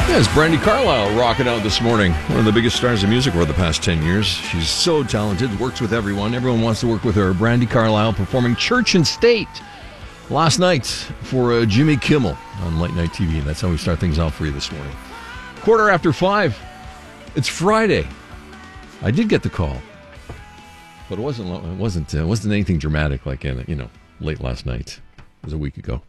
Yes, Brandi Carlile rocking out this morning. One of the biggest stars of music over the past 10 years. She's so talented, works with everyone. Everyone wants to work with her. Brandi Carlile performing Church and State last night for Jimmy Kimmel on Late Night TV. And that's how we start things out for you this morning. 5:15. It's Friday. I did get the call, but it wasn't anything dramatic like late last night. It was a week ago.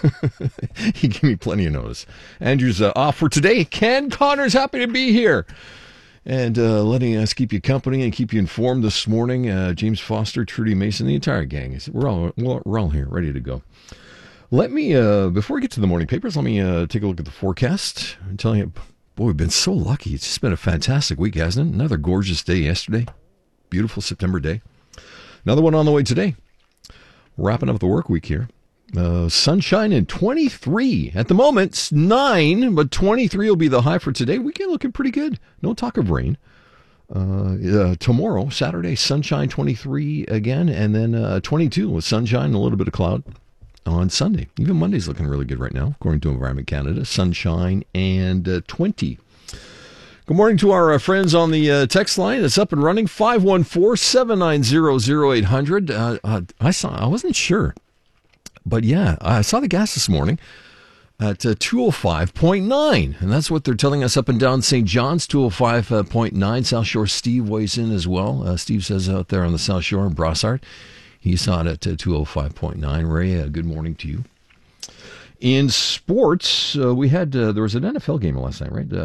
He gave me plenty of notice. Andrew's off for today. Ken Connor's happy to be here and letting us keep you company and keep you informed this morning. James Foster, Trudy Mason, the entire gang. We're all here, ready to go. Let me, before we get to the morning papers, let me take a look at the forecast. I'm telling you, boy, we've been so lucky. It's just been a fantastic week, hasn't it? Another gorgeous day yesterday. Beautiful September day. Another one on the way today. Wrapping up the work week here. Sunshine and 23. At the moment, it's 9, but 23 will be the high for today. Weekend looking pretty good. No talk of rain. Tomorrow, Saturday, sunshine 23 again, and then 22 with sunshine and a little bit of cloud on Sunday. Even Monday's looking really good right now, according to Environment Canada. Sunshine and 20. Good morning to our friends on the text line. It's up and running, 514-790-0800. I wasn't sure. But yeah, I saw the gas this morning at 205.9, and that's what they're telling us up and down St. John's, 205.9. South Shore Steve weighs in as well. Steve says out there on the South Shore in Brossard, he saw it at 205.9. Ray, good morning to you. In sports, we had, there was an NFL game last night, right?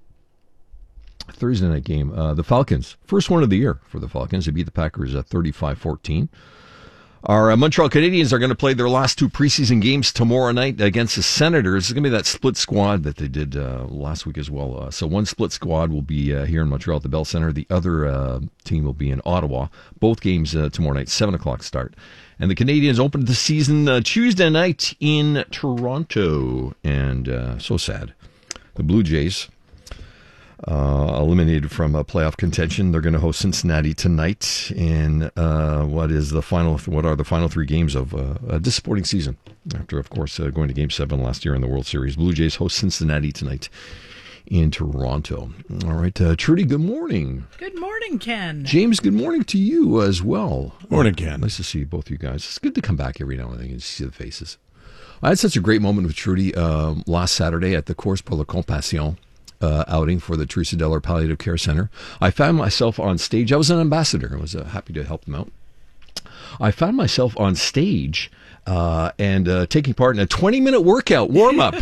Thursday night game. The Falcons, first one of the year for the Falcons. They beat the Packers 35-14. Our Montreal Canadiens are going to play their last two preseason games tomorrow night against the Senators. It's going to be that split squad that they did last week as well. So one split squad will be here in Montreal at the Bell Centre. The other team will be in Ottawa. Both games tomorrow night, 7 o'clock start. And the Canadiens opened the season Tuesday night in Toronto. And so sad. The Blue Jays eliminated from playoff contention. They're going to host Cincinnati tonight in what are the final 3 games of a disappointing season after, of course, going to Game 7 last year in the World Series. Blue Jays host Cincinnati tonight in Toronto. All right, Trudy, good morning. Good morning, Ken. James, good morning to you as well. Morning, Ken. Nice to see both you guys. It's good to come back every now and then and see the faces. I had such a great moment with Trudy last Saturday at the Course pour la Compassion outing for the Teresa Deller Palliative Care Center. I found myself on stage. I was an ambassador. I was happy to help them out. I found myself on stage and taking part in a 20-minute workout warm-up.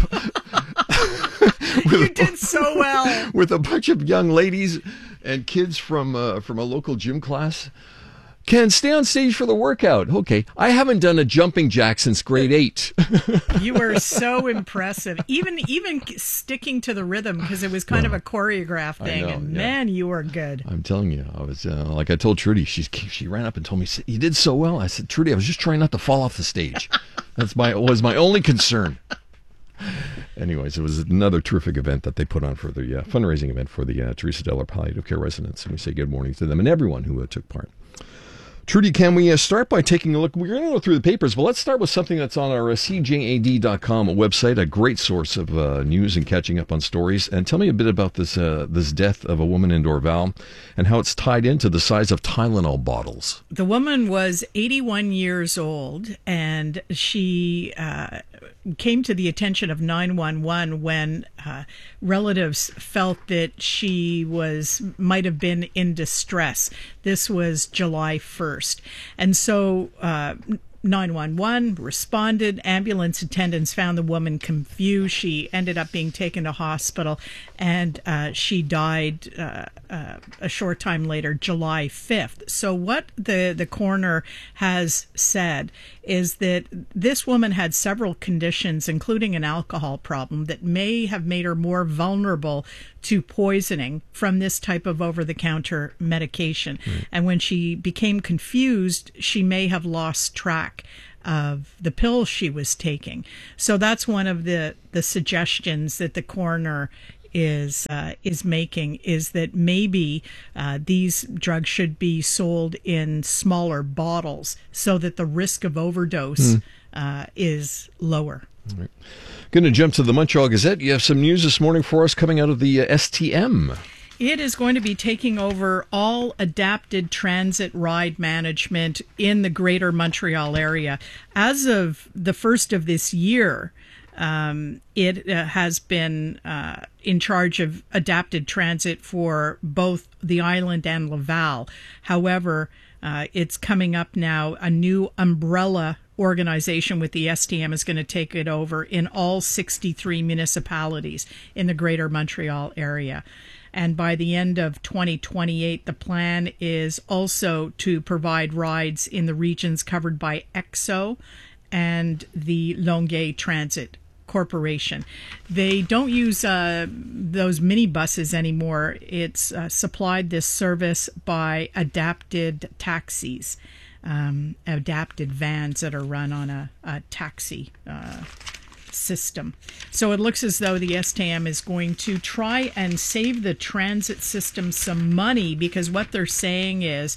You did so well. With a bunch of young ladies and kids from a local gym class. Ken, stay on stage for the workout. Okay. I haven't done a jumping jack since grade 8. You were so impressive. Even sticking to the rhythm, because it was kind of a choreographed thing. Man, you were good. I'm telling you. I was, like I told Trudy, she ran up and told me, you did so well. I said, Trudy, I was just trying not to fall off the stage. Was my only concern. Anyways, it was another terrific event that they put on for the fundraising event for the Teresa Deller Palliative Care residents. And we say good morning to them and everyone who took part. Trudy, can we start by taking a look? We're going to go through the papers, but let's start with something that's on our CJAD.com website, a great source of news and catching up on stories. And tell me a bit about this death of a woman in Dorval and how it's tied into the size of Tylenol bottles. The woman was 81 years old, and she came to the attention of 911 when relatives felt that she might have been in distress. This was July 1st. And so 911 responded. Ambulance attendants found the woman confused. She ended up being taken to hospital, and she died a short time later, July 5th. So what the coroner has said is that this woman had several conditions, including an alcohol problem, that may have made her more vulnerable to poisoning from this type of over-the-counter medication. And when she became confused, she may have lost track of the pills she was taking. So that's one of the suggestions that the coroner is making, is that maybe these drugs should be sold in smaller bottles so that the risk of overdose is lower. Going to jump to the Montreal Gazette. You have some news this morning for us coming out of the STM. It is going to be taking over all adapted transit ride management in the greater Montreal area. As of the first of this year, it has been in charge of adapted transit for both the island and Laval. However, it's coming up now, a new umbrella organization with the STM is going to take it over in all 63 municipalities in the greater Montreal area. And by the end of 2028, the plan is also to provide rides in the regions covered by EXO and the Longueuil Transit Corporation. They don't use those minibuses anymore. It's supplied this service by adapted taxis, adapted vans that are run on a taxi system. So it looks as though the STM is going to try and save the transit system some money, because what they're saying is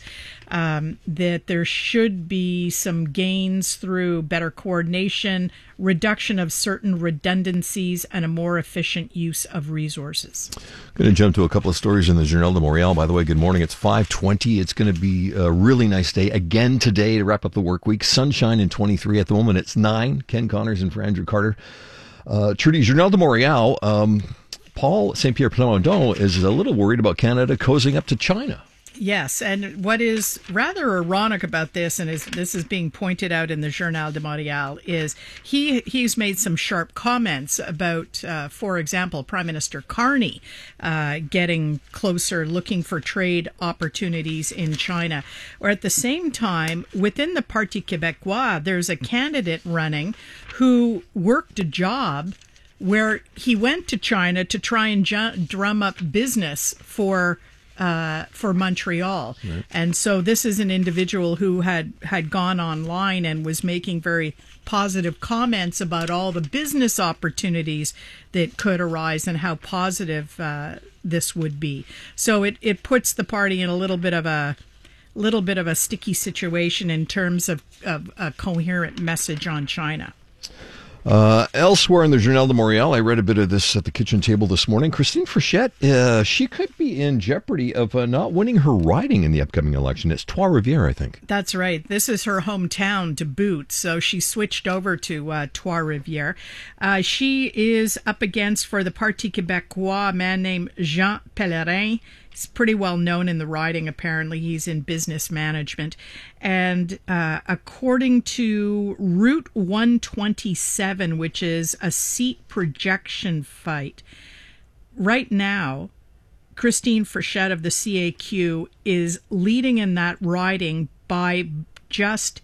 that there should be some gains through better coordination, reduction of certain redundancies, and a more efficient use of resources. Going to jump to a couple of stories in the Journal de Montréal. By the way, good morning. It's 5:20. It's going to be a really nice day again today to wrap up the work week. Sunshine in 23. At the moment, it's 9. Ken Connors and for Andrew Carter. Trudy, Journal de Montréal. Paul St. Pierre Plamondon is a little worried about Canada cozying up to China. Yes, and what is rather ironic about this, and this is being pointed out in the Journal de Montréal, is he's made some sharp comments about, for example, Prime Minister Carney getting closer, looking for trade opportunities in China. Or at the same time, within the Parti Québécois, there's a candidate running who worked a job where he went to China to try and drum up business for Montreal. Right. And so this is an individual who had gone online and was making very positive comments about all the business opportunities that could arise and how positive this would be. So it puts the party in a little bit of a sticky situation in terms of a coherent message on China. Elsewhere in the Journal de Montréal, I read a bit of this at the kitchen table this morning. Christine Frechette, she could be in jeopardy of not winning her riding in the upcoming election. It's Trois-Rivières, I think. That's right. This is her hometown to boot, so she switched over to Trois-Rivières. She is up against, for the Parti Québécois, a man named Jean Pellerin. He's pretty well known in the riding, apparently. He's in business management. And according to Route 127, which is a seat projection fight, right now, Christine Frechette of the CAQ is leading in that riding by just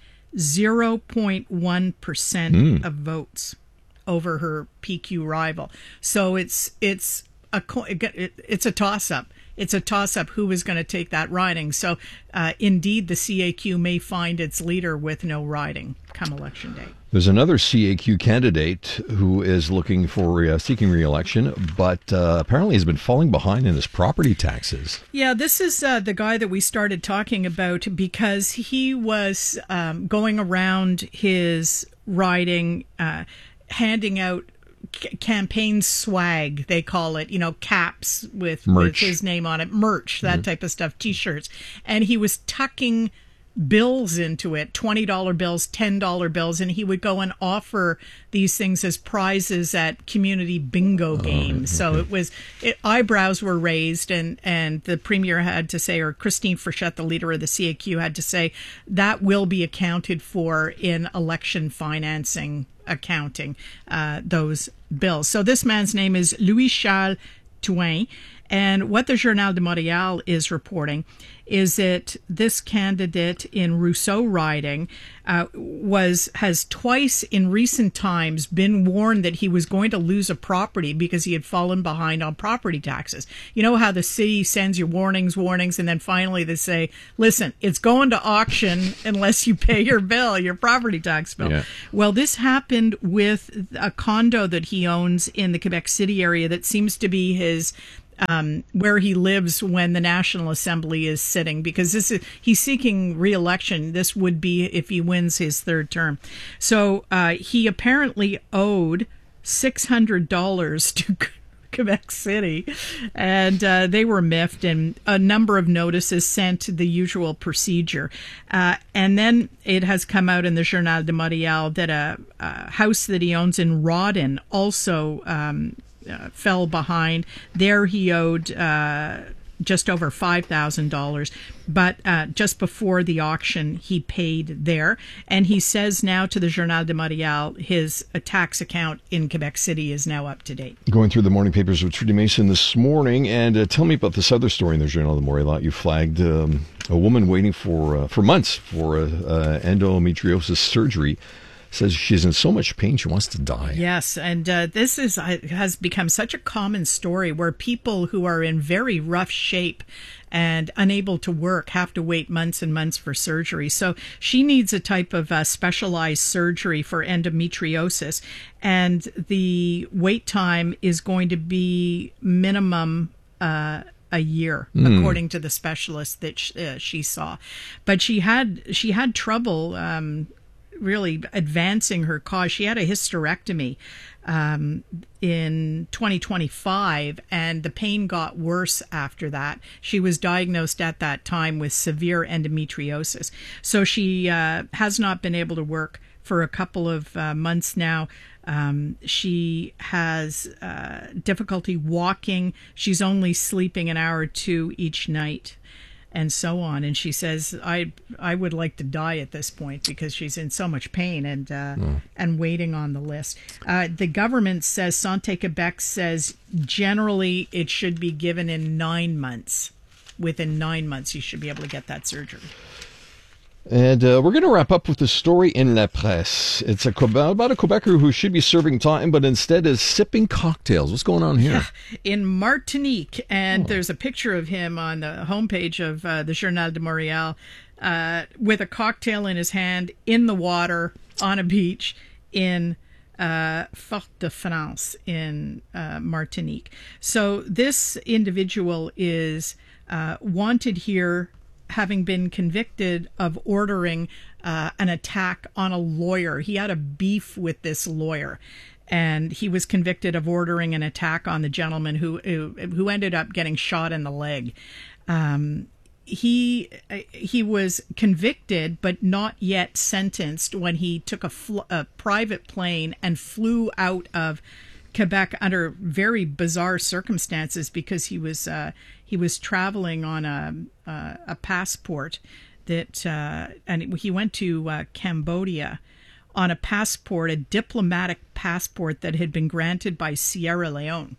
0.1% of votes over her PQ rival. So it's a toss-up. It's a toss-up who is going to take that riding. So, indeed, the CAQ may find its leader with no riding come election day. There's another CAQ candidate who is looking for seeking re-election, but apparently has been falling behind in his property taxes. Yeah, this is the guy that we started talking about because he was going around his riding, handing out campaign swag, they call it, caps with his name on it, merch, that type of stuff, T-shirts. And he was tucking bills into it, $20 bills, $10 bills, and he would go and offer these things as prizes at community bingo games. So eyebrows were raised, and the premier had to say, or Christine Frechette, the leader of the CAQ, had to say that will be accounted for in election financing accounting, those bills. So this man's name is Louis-Charles Touin, and what the Journal de Montréal is reporting is that this candidate in Rousseau riding has twice in recent times been warned that he was going to lose a property because he had fallen behind on property taxes. You know how the city sends you warnings, and then finally they say, listen, it's going to auction unless you pay your bill, your property tax bill. Yeah. Well, this happened with a condo that he owns in the Quebec City area that seems to be his where he lives when the National Assembly is sitting, because he's seeking re-election. This would be if he wins his third term. So he apparently owed $600 to Quebec City, and they were miffed, and a number of notices sent, the usual procedure. And then it has come out in the Journal de Montréal that a house that he owns in Rawdon also fell behind. There he owed just over $5,000, but just before the auction he paid there, and he says now to the Journal de Montréal his tax account in Quebec City is now up to date. Going through the morning papers with Trudy Mason this morning, and tell me about this other story in the Journal de Montréal. You flagged a woman waiting for months for endometriosis surgery. Says she's in so much pain she wants to die. Yes, and this has become such a common story where people who are in very rough shape and unable to work have to wait months and months for surgery. So she needs a type of specialized surgery for endometriosis, and the wait time is going to be minimum a year, according to the specialist that she saw. But she had trouble really advancing her cause. She had a hysterectomy in 2025, and the pain got worse after that. She was diagnosed at that time with severe endometriosis. So she has not been able to work for a couple of months now. She has difficulty walking. She's only sleeping an hour or two each night, and so on. And she says, I would like to die at this point because she's in so much pain and waiting on the list. The government says, Santé Québec says, generally it should be given in 9 months. Within 9 months, you should be able to get that surgery. And we're going to wrap up with the story in La Presse. It's about a Quebecer who should be serving time, but instead is sipping cocktails. What's going on here? Yeah, in Martinique, and there's a picture of him on the homepage of the Journal de Montréal with a cocktail in his hand in the water on a beach in Fort-de-France in Martinique. So this individual is wanted here, having been convicted of ordering an attack on a lawyer. He had a beef with this lawyer, and he was convicted of ordering an attack on the gentleman who ended up getting shot in the leg. He was convicted but not yet sentenced when he took a private plane and flew out of Quebec under very bizarre circumstances, because he was traveling on a passport that and he went to Cambodia on a passport, a diplomatic passport that had been granted by Sierra Leone.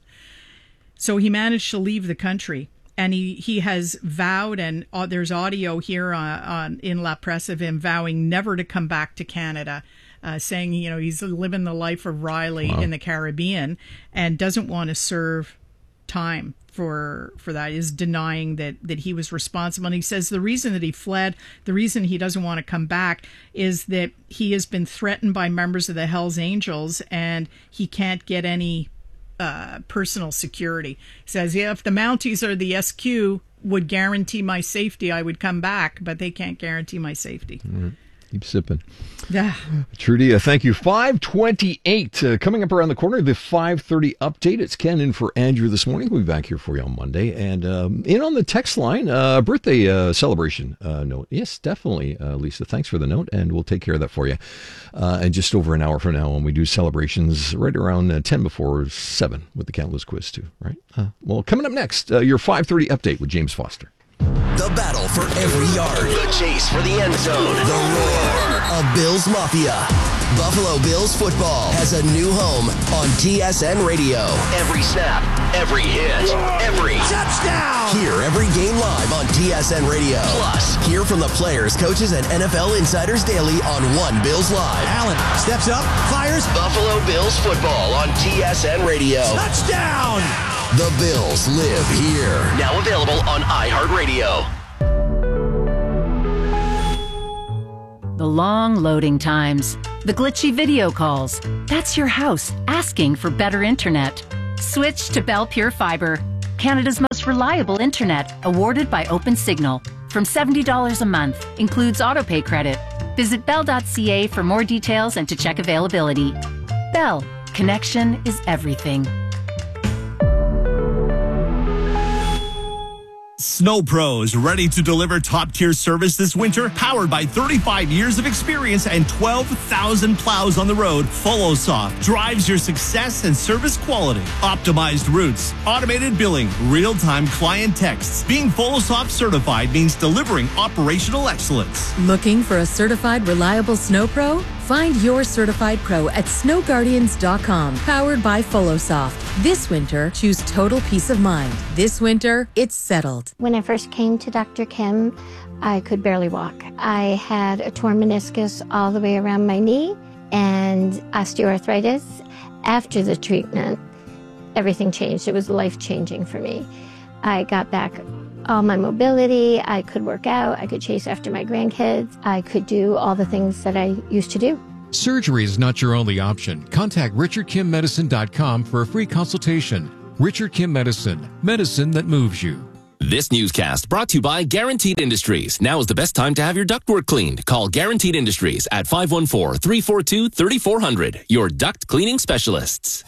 So he managed to leave the country, and he has vowed, and there's audio here in La Presse of him vowing never to come back to Canada. Saying, he's living the life of Riley in the Caribbean and doesn't want to serve time for that, is denying that he was responsible. And he says the reason that he fled, the reason he doesn't want to come back, is that he has been threatened by members of the Hells Angels and he can't get any personal security. He says, if the Mounties or the SQ would guarantee my safety, I would come back, but they can't guarantee my safety. Mm-hmm. Keep sipping. Yeah. Trudy, thank you. 5:28 coming up around the corner, the 5:30 update. It's Ken in for Andrew this morning. We'll be back here for you on Monday. And in on the text line, birthday celebration note. Yes, definitely, Lisa. Thanks for the note, and we'll take care of that for you. And just over an hour from now, when we do celebrations right around 10 before 7 with the Countless Quiz too, right? Well, coming up next, your 5:30 update with James Foster. The battle for every yard. The chase for the end zone. The roar of Bills Mafia. Buffalo Bills football has a new home on TSN Radio. Every snap, every hit, every touchdown. Hear every game live on TSN Radio. Plus, hear from the players, coaches, and NFL insiders daily on One Bills Live. Allen steps up, fires. Buffalo Bills football on TSN Radio. Touchdown! The Bills live here. Now available on iHeartRadio. The long loading times, the glitchy video calls. That's your house asking for better internet. Switch to Bell Pure Fiber. Canada's most reliable internet, awarded by OpenSignal. From $70 a month, includes autopay credit. Visit bell.ca for more details and to check availability. Bell, connection is everything. Snow Pros, ready to deliver top-tier service this winter? Powered by 35 years of experience and 12,000 plows on the road, FoloSoft drives your success and service quality. Optimized routes, automated billing, real-time client texts. Being FoloSoft certified means delivering operational excellence. Looking for a certified, reliable Snow Pro? Find your certified pro at snowguardians.com. Powered by FoloSoft. This winter, choose total peace of mind. This winter, it's settled. When I first came to Dr. Kim, I could barely walk. I had a torn meniscus all the way around my knee and osteoarthritis. After the treatment, everything changed. It was life-changing for me. I got back all my mobility. I could work out. I could chase after my grandkids. I could do all the things that I used to do. Surgery is not your only option. Contact RichardKimMedicine.com for a free consultation. Richard Kim Medicine. Medicine that moves you. This newscast brought to you by Guaranteed Industries. Now is the best time to have your ductwork cleaned. Call Guaranteed Industries at 514-342-3400. Your duct cleaning specialists.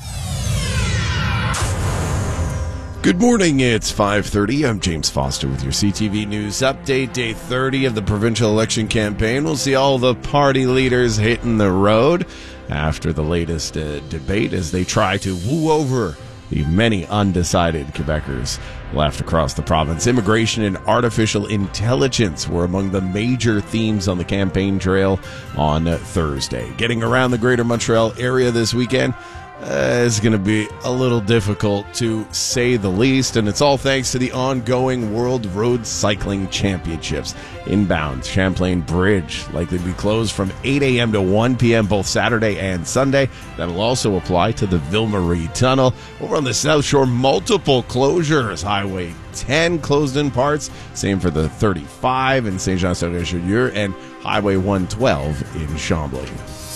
Good morning, it's 5:30. I'm James Foster with your CTV News Update. Day 30 of the provincial election campaign. We'll see all the party leaders hitting the road after the latest debate as they try to woo over the many undecided Quebecers left across the province. Immigration and artificial intelligence were among the major themes on the campaign trail on Thursday. Getting around the Greater Montreal area this weekend is going to be a little difficult to say the least, and it's all thanks to the ongoing World Road Cycling Championships. Inbound Champlain Bridge likely to be closed from 8 a.m. to 1 p.m. both Saturday and Sunday. That'll also apply to the Ville-Marie Tunnel. Over on the South Shore, multiple closures. Highway 10 closed in parts. Same for the 35 in Saint-Jean-sur-Richelieu and Highway 112 in Chambly.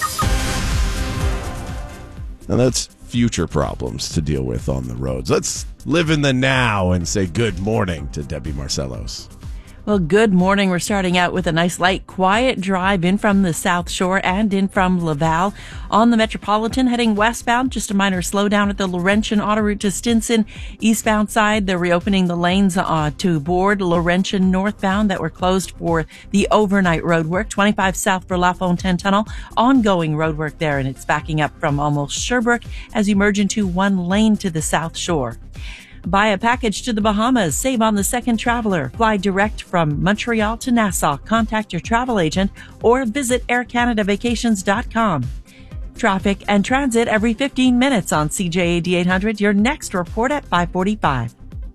Now that's future problems to deal with on the roads. Let's live in the now and say good morning to Debbie Marcellos. Well, good morning. We're starting out with a nice, light, quiet drive in from the South Shore and in from Laval. On the Metropolitan, heading westbound, just a minor slowdown at the Laurentian autoroute to Stinson. Eastbound side, they're reopening the lanes to board Laurentian northbound that were closed for the overnight roadwork. 25 south for La Fontaine Tunnel. Ongoing roadwork there, and it's backing up from almost Sherbrooke as you merge into one lane to the South Shore. Buy a package to the Bahamas. Save on the second traveler. Fly direct from Montreal to Nassau. Contact your travel agent or visit aircanadavacations.com. Traffic and transit every 15 minutes on CJAD 800. Your next report at 5:45.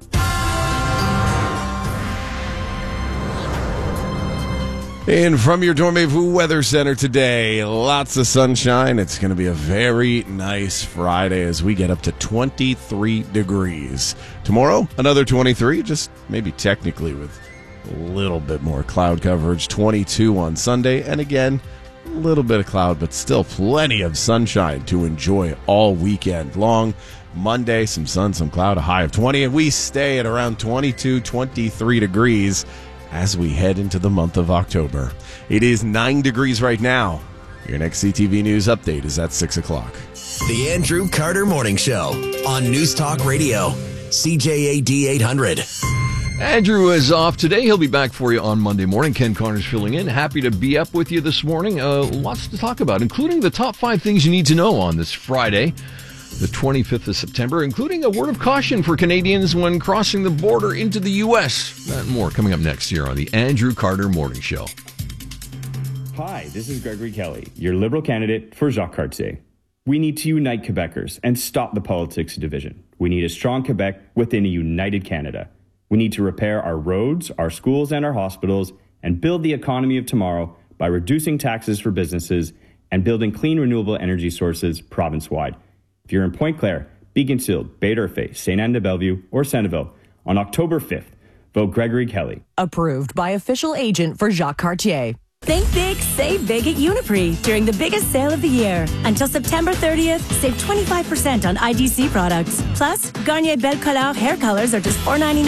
And from your Dormez-vous Weather Center today, lots of sunshine. It's going to be a very nice Friday as we get up to 23 degrees. Tomorrow, another 23, just maybe technically with a little bit more cloud coverage. 22 on Sunday, and again, a little bit of cloud, but still plenty of sunshine to enjoy all weekend long. Monday, some sun, some cloud, a high of 20, and we stay at around 22, 23 degrees as we head into the month of October. It is 9 degrees right now. Your next CTV News update is at 6 o'clock. The Andrew Carter Morning Show on News Talk Radio, CJAD 800. Andrew is off today. He'll be back for you on Monday morning. Ken Connor's filling in. Happy to be up with you this morning. Lots to talk about, including the top 5 things you need to know on this Friday, the 25th of September, including a word of caution for Canadians when crossing the border into the U.S. That and more coming up next year on the Andrew Carter Morning Show. Hi, this is Gregory Kelly, your Liberal candidate for Jacques Cartier. We need to unite Quebecers and stop the politics of division. We need a strong Quebec within a united Canada. We need to repair our roads, our schools, and our hospitals, and build the economy of tomorrow by reducing taxes for businesses and building clean renewable energy sources province-wide. If you're in Pointe-Claire, Beaconsfield, Bay-d'Urfé, Sainte-Anne-de-Bellevue, or Centreville, on October 5th, vote Gregory Kelly. Approved by official agent for Jacques Cartier. Think big, save big at Uniprix during the biggest sale of the year. Until September 30th, save 25% on IDC products. Plus, Garnier Belle Color hair colors are just $4.99